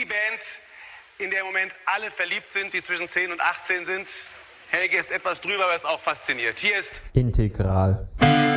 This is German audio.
die Band, in der im Moment alle verliebt sind, die zwischen 10 und 18 sind. Helge ist etwas drüber, aber ist auch fasziniert. Hier ist Integral.